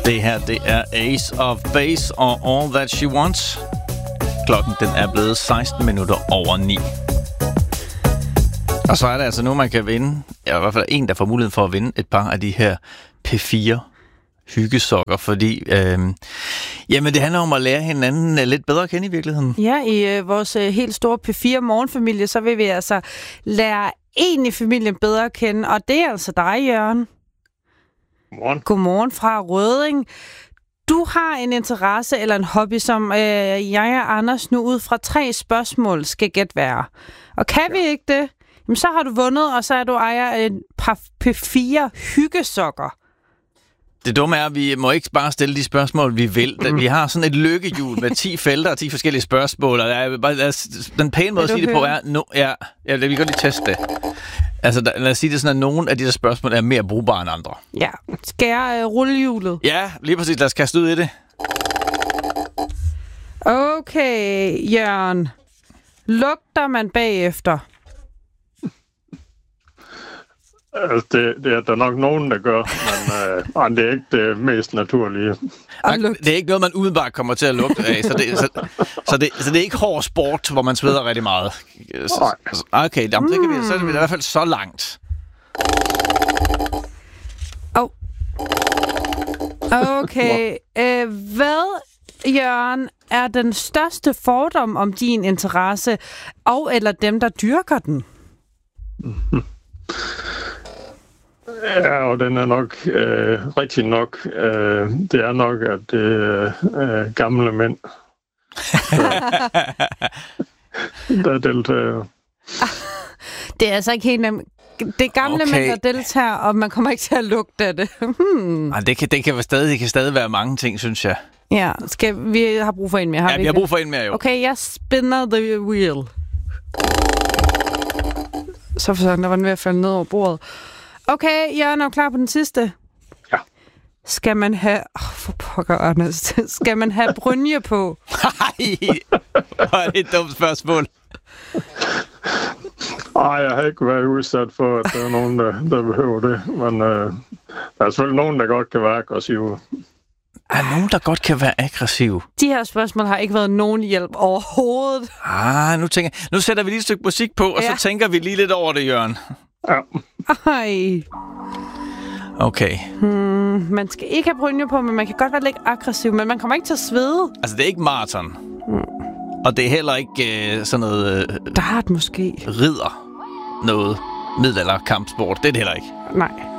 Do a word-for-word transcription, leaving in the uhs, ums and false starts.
Det her, det er Ace of Base og All That She Wants. Klokken, den er blevet seksten minutter over ni. Og så er der altså nu, man kan vinde, ja, i hvert fald en, der får muligheden for at vinde et par af de her P fire hyggesokker, fordi øh, jamen, det handler om at lære hinanden lidt bedre at kende i virkeligheden. Ja, i øh, vores øh, helt store P fire morgenfamilie, så vil vi altså lære en i familien bedre at kende, og det er altså dig, Jørgen. Godmorgen. Godmorgen fra Rødding. Du har en interesse eller en hobby, som øh, jeg og Anders nu ud fra tre spørgsmål skal gætte være. Og kan vi ikke det, jamen, så har du vundet, og så er du ejer en par P fire hyggesokker. Det dumme er, at vi må ikke bare stille de spørgsmål, vi vil. Vi har sådan et lykkehjul med ti felter og ti forskellige spørgsmål, og der er bare, der er, den pæne måde at sige det på er... No, ja, jeg vil godt lige teste det. Altså, der, lad os sige det sådan, at nogle af de der spørgsmål er mere brugbare end andre. Ja. Skal jeg øh, rulle hjulet? Ja, lige præcis. Lad os kaste ud i det. Okay, Jørgen. Lugter man bagefter? Altså, det, det er der nok nogen, der gør, men øh, det er ikke det mest naturlige. Det er ikke noget, man umiddelbart kommer til at lugte af, så det, så, så det, så det er ikke hård sport, hvor man sveder rigtig meget. Så, okay, jamen, det kan vi, så er det i hvert fald så langt. Oh. Okay, øh, hvad, Jørgen, er den største fordom om din interesse, og eller dem, der dyrker den? Ja, og den er nok øh, rigtig nok. Øh, det er nok, at det er øh, gamle mænd, der, der deltager. Det er altså ikke helt nemt. Det er gamle okay. mænd, der deltager, og man kommer ikke til at lugte af det. hmm. Ej, det, kan, det, kan stadig, det kan stadig være mange ting, synes jeg. Ja, skal vi har brug for en mere? Har ja, vi, vi har brug for en mere, jo. Okay, jeg spinner the wheel. Så for sådan, der var den ved at falde ned over bordet. Okay, Jørgen, er du klar på den sidste? Ja. Skal man have... Åh, oh, for pokker, Anders. Skal man have brynje på? Nej, hvor er det et dumt spørgsmål. Ej, jeg har ikke været udsat for, at der er nogen, der, der behøver det. Men øh, der er selvfølgelig nogen, der godt kan være aggressive. Er nogen, der godt kan være aggressive? De her spørgsmål har ikke været nogen hjælp overhovedet. Ah, nu, tænker, nu sætter vi lige et stykke musik på, og ja. Så tænker vi lige lidt over det, Jørgen. Ja. Ej. Okay. Hmm, man skal ikke have brynje på, men man kan godt være lidt aggressiv, men man kommer ikke til at svede. Altså, det er ikke maraton. Hmm. Og det er heller ikke øh, sådan noget... Øh, Dart måske. Ridder. Noget middelalder kampsport. Det er det heller ikke. Nej.